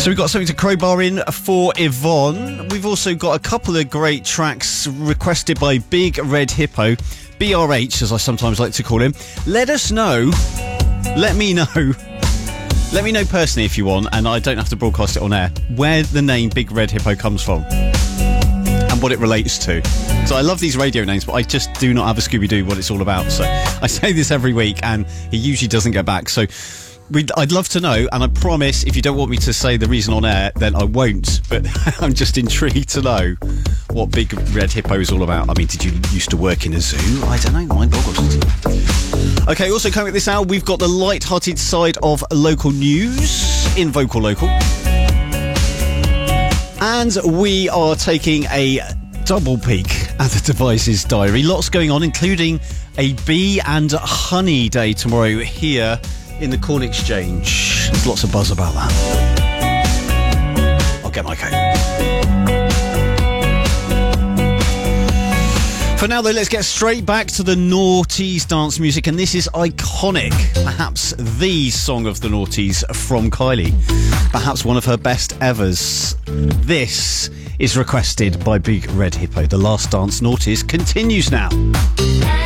So we've got something to crowbar in for Yvonne. We've also got a couple of great tracks requested by Big Red Hippo, BRH as I sometimes like to call him. Let us know, let me know personally if you want, and I don't have to broadcast it on air, where the name Big Red Hippo comes from and what it relates to. So I love these radio names, but I just do not have a Scooby-Doo what it's all about. So I say this every week and he usually doesn't get back. So I'd love to know, and I promise if you don't want me to say the reason on air, then I won't. But I'm just intrigued to know what Big Red Hippo is all about. I mean, did you used to work in a zoo? I don't know. Mind boggles. Okay, also coming at this hour, we've got the light-hearted side of local news in Vocal Local. And we are taking a double peek at the Devices Diary. Lots going on, including a bee and honey day tomorrow here in the Corn Exchange. There's lots of buzz about that. I'll get my coat. For now, though, let's get straight back to the Naughties dance music, and this is iconic. Perhaps the song of the Naughties from Kylie. Perhaps one of her best evers. This is requested by Big Red Hippo. The Last Dance Naughties continues now.